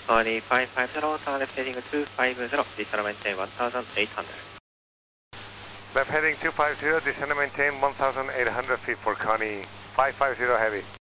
Connie 550, turn left heading 250, descend and maintain 1800. Left heading 250, descend and maintain 1800 feet for Connie 550 heavy.